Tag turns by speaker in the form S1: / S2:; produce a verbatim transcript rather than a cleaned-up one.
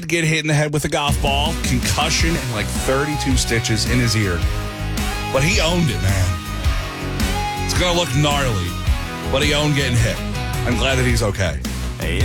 S1: get hit in the head with a golf ball, concussion, and like thirty-two stitches in his ear. But he owned it, man. It's going to look gnarly, but he owned getting hit. I'm glad that he's okay.